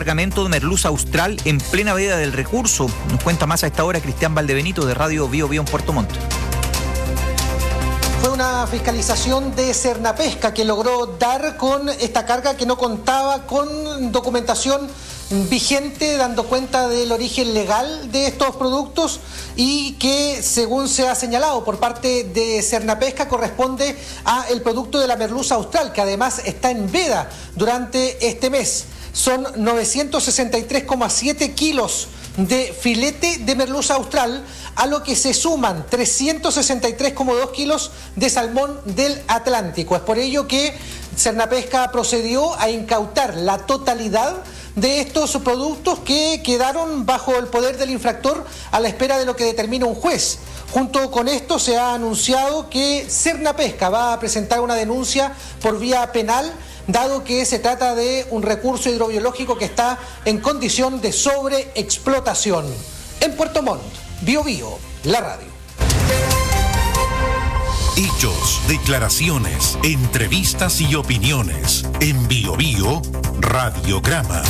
Cargamento de merluza austral en plena veda del recurso. Nos cuenta más a esta hora Cristian Valdebenito de Radio Bio Bio en Puerto Montt. Fue una fiscalización de Cernapesca que logró dar con esta carga que no contaba con documentación vigente, dando cuenta del origen legal de estos productos y que, según se ha señalado por parte de Cernapesca, corresponde a el producto de la merluza austral, que además está en veda durante este mes. Son 963,7 kilos de filete de merluza austral, a lo que se suman 363,2 kilos de salmón del Atlántico. Es por ello que Cernapesca procedió a incautar la totalidad de estos productos que quedaron bajo el poder del infractor a la espera de lo que determina un juez. Junto con esto se ha anunciado que Cernapesca va a presentar una denuncia por vía penal, dado que se trata de un recurso hidrobiológico que está en condición de sobreexplotación. En Puerto Montt, Bio Bio, la radio. Hechos, declaraciones, entrevistas y opiniones. En Bio Bio, Radiograma.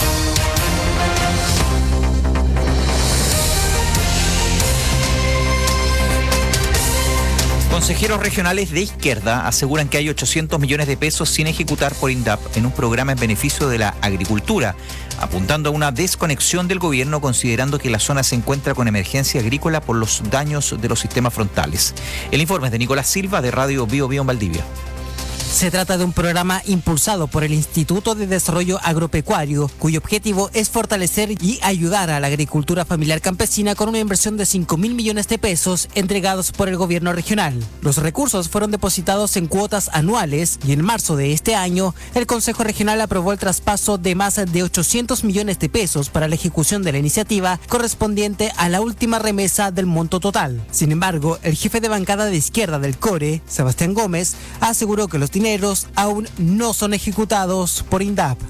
Consejeros regionales de izquierda aseguran que hay 800 millones de pesos sin ejecutar por INDAP en un programa en beneficio de la agricultura, apuntando a una desconexión del gobierno considerando que la zona se encuentra con emergencia agrícola por los daños de los sistemas frontales. El informe es de Nicolás Silva de Radio Bio Bio en Valdivia. Se trata de un programa impulsado por el Instituto de Desarrollo Agropecuario, cuyo objetivo es fortalecer y ayudar a la agricultura familiar campesina con una inversión de 5.000 millones de pesos entregados por el gobierno regional. Los recursos fueron depositados en cuotas anuales y en marzo de este año, el Consejo Regional aprobó el traspaso de más de 800 millones de pesos para la ejecución de la iniciativa correspondiente a la última remesa del monto total. Sin embargo, el jefe de bancada de izquierda del CORE, Sebastián Gómez, aseguró que los dineros aún no son ejecutados por INDAP.